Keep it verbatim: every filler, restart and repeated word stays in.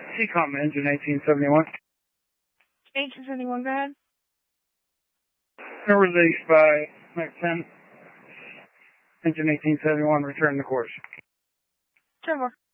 C COM, engine eighteen seventy-one. eighteen seventy-one, go ahead. Released by Mac ten. Engine eighteen seventy-one, return to course. Ten more.